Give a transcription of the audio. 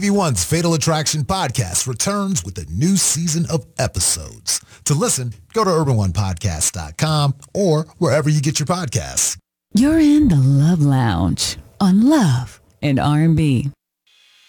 V1's Fatal Attraction podcast returns with a new season of episodes. To listen, go to urban1podcast.com or wherever you get your podcasts. You're in the Love Lounge on Love and R&B.